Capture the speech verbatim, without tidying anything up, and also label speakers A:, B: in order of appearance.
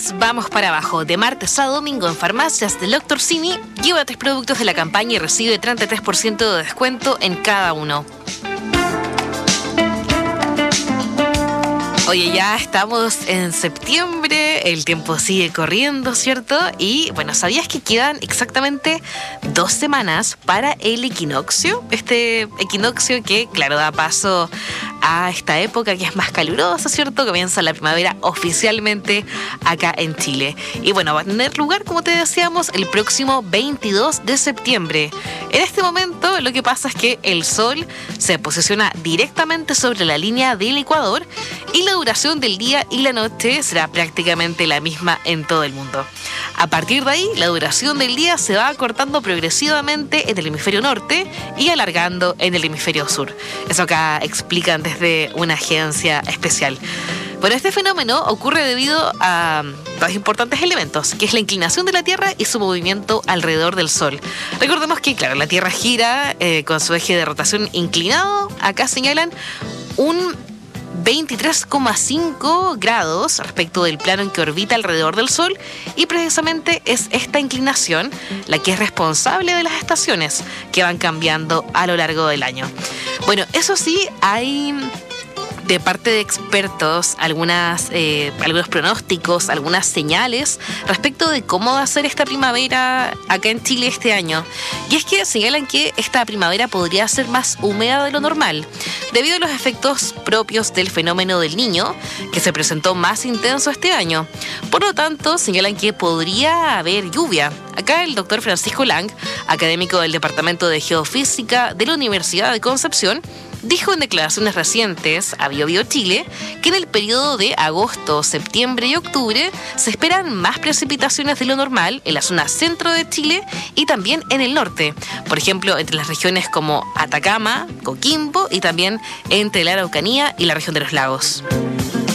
A: días vamos para abajo. De martes a domingo en farmacias del doctor Simi, lleva tres productos de la campaña y recibe treinta y tres por ciento de descuento en cada uno. Oye, ya estamos en septiembre, el tiempo sigue corriendo, ¿cierto? Y bueno, ¿sabías que quedan exactamente dos semanas para el equinoccio? Este equinoccio que, claro, da paso a esta época que es más calurosa, ¿cierto? Comienza la primavera oficialmente acá en Chile. Y bueno, va a tener lugar, como te decíamos, el próximo veintidós de septiembre. En este momento lo que pasa es que el sol se posiciona directamente sobre la línea del Ecuador y la duración del día y la noche será prácticamente la misma en todo el mundo. A partir de ahí, la duración del día se va acortando progresivamente en el hemisferio norte y alargando en el hemisferio sur. Eso acá explican desde una agencia especial. Bueno, este fenómeno ocurre debido a dos importantes elementos, que es la inclinación de la Tierra y su movimiento alrededor del Sol. Recordemos que, claro, la Tierra gira eh, con su eje de rotación inclinado. Acá señalan un veintitrés coma cinco grados respecto del plano en que orbita alrededor del Sol, y precisamente es esta inclinación la que es responsable de las estaciones que van cambiando a lo largo del año. Bueno, eso sí, hay de parte de expertos algunas, eh, algunos pronósticos, algunas señales respecto de cómo va a ser esta primavera acá en Chile este año. Y es que señalan que esta primavera podría ser más húmeda de lo normal, debido a los efectos propios del fenómeno del Niño, que se presentó más intenso este año. Por lo tanto, señalan que podría haber lluvia. Acá el doctor Francisco Lang, académico del Departamento de Geofísica de la Universidad de Concepción, dijo en declaraciones recientes a BioBio Chile que en el periodo de agosto, septiembre y octubre se esperan más precipitaciones de lo normal en la zona centro de Chile y también en el norte. Por ejemplo, entre las regiones como Atacama, Coquimbo y también entre la Araucanía y la región de los lagos.